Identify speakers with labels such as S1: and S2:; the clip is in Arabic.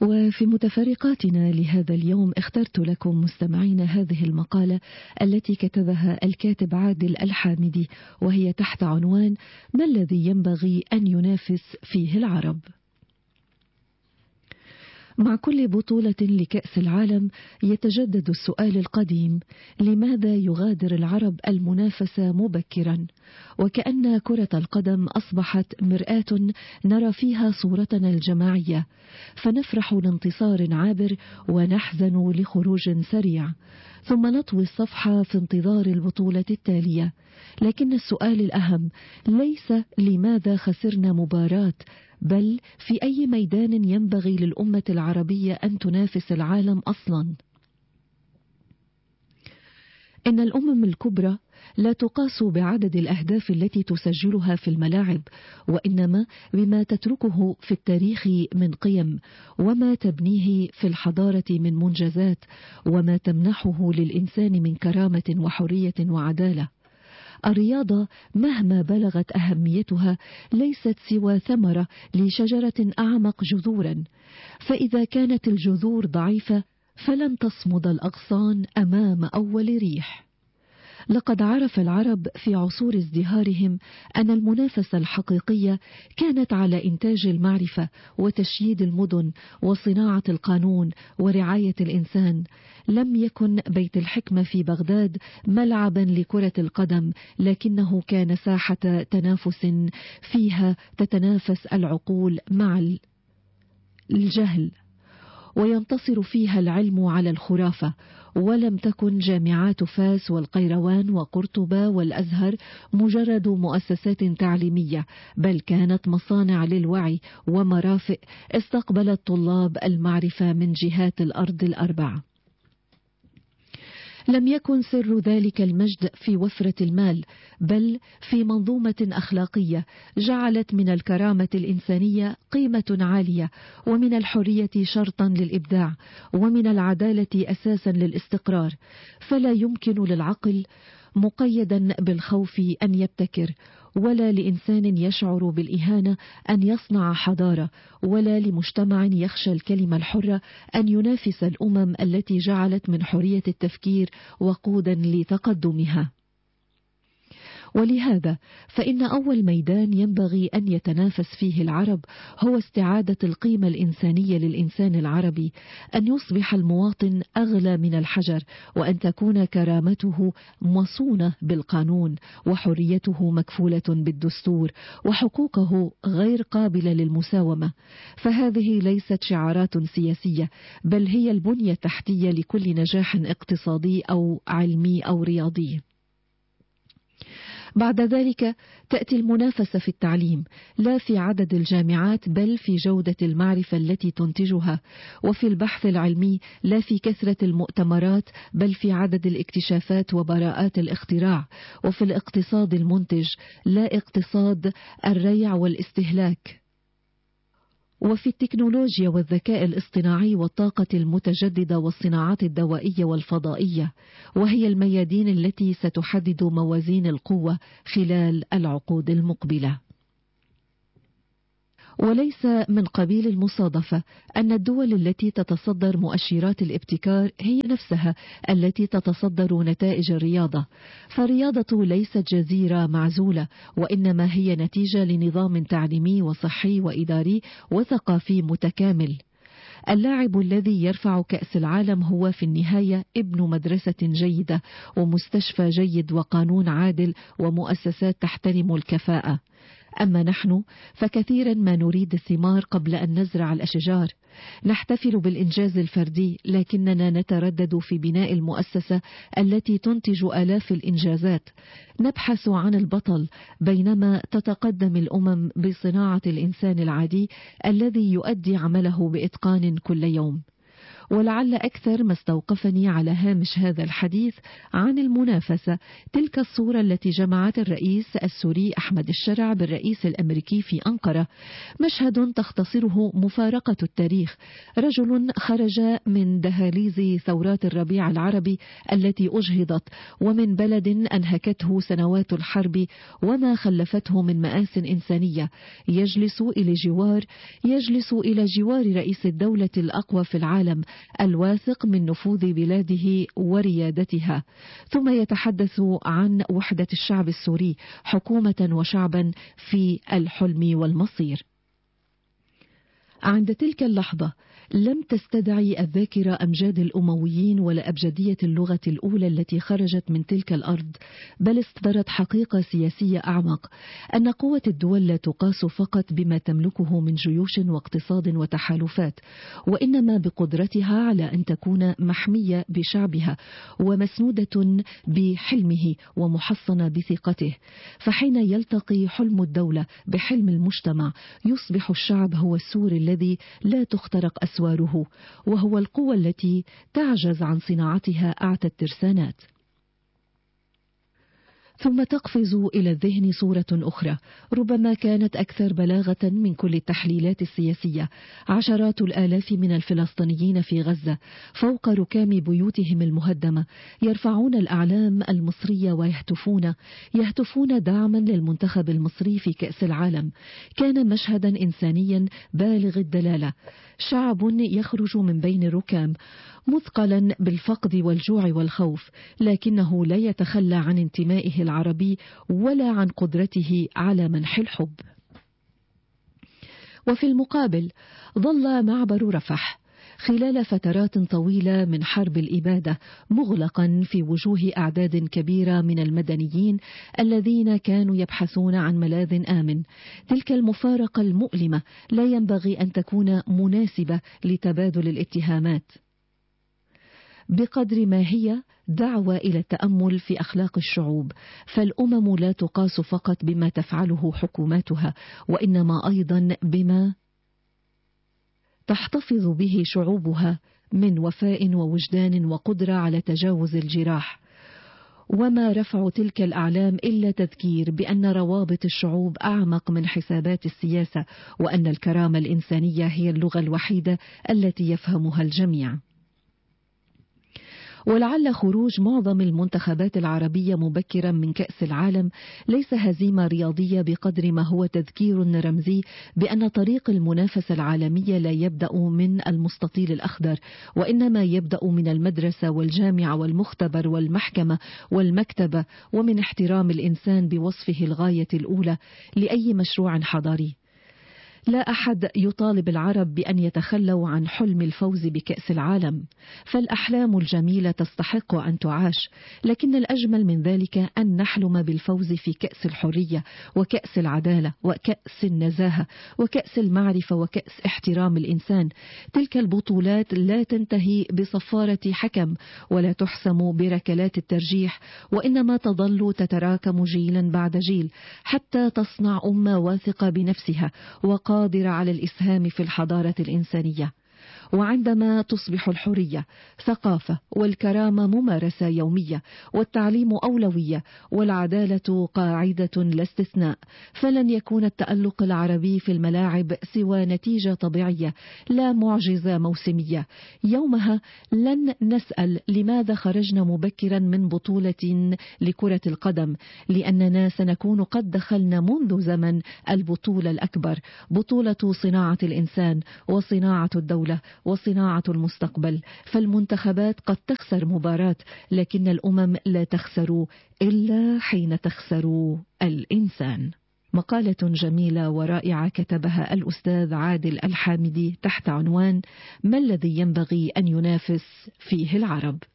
S1: وفي متفرقاتنا لهذا اليوم اخترت لكم مستمعين هذه المقالة التي كتبها الكاتب عادل الحامدي، وهي تحت عنوان: ما الذي ينبغي أن ينافس فيه العرب؟ مع كل بطولة لكأس العالم يتجدد السؤال القديم: لماذا يغادر العرب المنافسة مبكرا؟ وكأن كرة القدم أصبحت مرآة نرى فيها صورتنا الجماعية، فنفرح لانتصار عابر ونحزن لخروج سريع، ثم نطوي الصفحة في انتظار البطولة التالية. لكن السؤال الأهم ليس لماذا خسرنا مباراة، بل في أي ميدان ينبغي للأمة العربية أن تنافس العالم أصلا. إن الأمم الكبرى لا تقاس بعدد الأهداف التي تسجلها في الملاعب، وإنما بما تتركه في التاريخ من قيم، وما تبنيه في الحضارة من منجزات، وما تمنحه للإنسان من كرامة وحرية وعدالة. الرياضة مهما بلغت أهميتها ليست سوى ثمرة لشجرة أعمق جذورا، فإذا كانت الجذور ضعيفة فلن تصمد الأغصان أمام أول ريح. لقد عرف العرب في عصور ازدهارهم أن المنافسة الحقيقية كانت على إنتاج المعرفة وتشييد المدن وصناعة القانون ورعاية الإنسان. لم يكن بيت الحكمة في بغداد ملعبا لكرة القدم، لكنه كان ساحة تنافس فيها تتنافس العقول مع الجهل، وينتصر فيها العلم على الخرافة. ولم تكن جامعات فاس والقيروان وقرطبة والأزهر مجرد مؤسسات تعليمية، بل كانت مصانع للوعي ومرافق استقبلت طلاب المعرفة من جهات الأرض الأربع. لم يكن سر ذلك المجد في وفرة المال، بل في منظومة أخلاقية جعلت من الكرامة الإنسانية قيمة عالية، ومن الحرية شرطا للإبداع، ومن العدالة أساسا للاستقرار. فلا يمكن للعقل مقيدا بالخوف أن يبتكر، ولا لإنسان يشعر بالإهانة أن يصنع حضارة، ولا لمجتمع يخشى الكلمة الحرة أن ينافس الأمم التي جعلت من حرية التفكير وقودا لتقدمها. ولهذا فإن أول ميدان ينبغي أن يتنافس فيه العرب هو استعادة القيمة الإنسانية للإنسان العربي، أن يصبح المواطن أغلى من الحجر، وأن تكون كرامته مصونة بالقانون، وحريته مكفولة بالدستور، وحقوقه غير قابلة للمساومة. فهذه ليست شعارات سياسية، بل هي البنية التحتية لكل نجاح اقتصادي أو علمي أو رياضي. بعد ذلك تأتي المنافسة في التعليم، لا في عدد الجامعات بل في جودة المعرفة التي تنتجها، وفي البحث العلمي لا في كثرة المؤتمرات بل في عدد الاكتشافات وبراءات الاختراع، وفي الاقتصاد المنتج لا اقتصاد الريع والاستهلاك، وفي التكنولوجيا والذكاء الاصطناعي والطاقة المتجددة والصناعات الدوائية والفضائية، وهي الميادين التي ستحدد موازين القوة خلال العقود المقبلة. وليس من قبيل المصادفة أن الدول التي تتصدر مؤشرات الابتكار هي نفسها التي تتصدر نتائج الرياضة، فالرياضة ليست جزيرة معزولة، وإنما هي نتيجة لنظام تعليمي وصحي وإداري وثقافي متكامل. اللاعب الذي يرفع كأس العالم هو في النهاية ابن مدرسة جيدة ومستشفى جيد وقانون عادل ومؤسسات تحترم الكفاءة. أما نحن فكثيرا ما نريد الثمار قبل أن نزرع الأشجار. نحتفل بالإنجاز الفردي، لكننا نتردد في بناء المؤسسة التي تنتج آلاف الإنجازات. نبحث عن البطل بينما تتقدم الأمم بصناعة الإنسان العادي الذي يؤدي عمله بإتقان كل يوم. ولعل أكثر ما استوقفني على هامش هذا الحديث عن المنافسة تلك الصورة التي جمعت الرئيس السوري أحمد الشرع بالرئيس الأمريكي في أنقرة، مشهد تختصره مفارقة التاريخ، رجل خرج من دهاليز ثورات الربيع العربي التي أجهضت، ومن بلد أنهكته سنوات الحرب وما خلفته من مآسٍ إنسانية، يجلس إلى جوار رئيس الدولة الأقوى في العالم الواثق من نفوذ بلاده وريادتها، ثم يتحدث عن وحدة الشعب السوري حكومة وشعبا في الحلم والمصير. عند تلك اللحظة لم تستدعي الذاكرة أمجاد الأمويين ولا أبجدية اللغة الأولى التي خرجت من تلك الأرض، بل استدرت حقيقة سياسية أعمق، أن قوة الدول لا تقاس فقط بما تملكه من جيوش واقتصاد وتحالفات، وإنما بقدرتها على أن تكون محمية بشعبها ومسنودة بحلمه ومحصنة بثقته. فحين يلتقي حلم الدولة بحلم المجتمع يصبح الشعب هو السور الذي لا تخترق أسواره، وهو القوة التي تعجز عن صناعتها أعتى الترسانات. ثم تقفز إلى الذهن صورة أخرى ربما كانت أكثر بلاغة من كل التحليلات السياسية. عشرات الآلاف من الفلسطينيين في غزة فوق ركام بيوتهم المهدمة يرفعون الأعلام المصرية ويهتفون دعما للمنتخب المصري في كأس العالم. كان مشهدا إنسانيا بالغ الدلالة، شعب يخرج من بين الركام مثقلا بالفقد والجوع والخوف، لكنه لا يتخلى عن انتمائه العربي ولا عن قدرته على منح الحب. وفي المقابل ظل معبر رفح خلال فترات طويلة من حرب الإبادة مغلقا في وجوه أعداد كبيرة من المدنيين الذين كانوا يبحثون عن ملاذ آمن. تلك المفارقة المؤلمة لا ينبغي أن تكون مناسبة لتبادل الاتهامات بقدر ما هي دعوة إلى التأمل في أخلاق الشعوب، فالأمم لا تقاس فقط بما تفعله حكوماتها، وإنما أيضا بما تحتفظ به شعوبها من وفاء ووجدان وقدرة على تجاوز الجراح. وما رفع تلك الأعلام إلا تذكير بأن روابط الشعوب أعمق من حسابات السياسة، وأن الكرامة الإنسانية هي اللغة الوحيدة التي يفهمها الجميع. ولعل خروج معظم المنتخبات العربية مبكرا من كأس العالم ليس هزيمة رياضية بقدر ما هو تذكير رمزي بأن طريق المنافسة العالمية لا يبدأ من المستطيل الأخضر، وإنما يبدأ من المدرسة والجامعة والمختبر والمحكمة والمكتبة، ومن احترام الإنسان بوصفه الغاية الأولى لأي مشروع حضاري. لا أحد يطالب العرب بأن يتخلوا عن حلم الفوز بكأس العالم، فالأحلام الجميلة تستحق أن تعاش، لكن الأجمل من ذلك أن نحلم بالفوز في كأس الحرية وكأس العدالة وكأس النزاهة وكأس المعرفة وكأس احترام الإنسان. تلك البطولات لا تنتهي بصفارة حكم ولا تحسم بركلات الترجيح، وإنما تظل تتراكم جيلا بعد جيل حتى تصنع أمة واثقة بنفسها قادرة على الإسهام في الحضارة الإنسانية. وعندما تصبح الحرية ثقافة والكرامة ممارسة يومية والتعليم أولوية والعدالة قاعدة لا استثناء، فلن يكون التألق العربي في الملاعب سوى نتيجة طبيعية لا معجزة موسمية. يومها لن نسأل لماذا خرجنا مبكرا من بطولة لكرة القدم، لأننا سنكون قد دخلنا منذ زمن البطولة الأكبر، بطولة صناعة الإنسان وصناعة الدولة وصناعة المستقبل. فالمنتخبات قد تخسر مباراة، لكن الأمم لا تخسر إلا حين تخسر الإنسان. مقالة جميلة ورائعة كتبها الأستاذ عادل الحامدي تحت عنوان: ما الذي ينبغي أن ينافس فيه العرب؟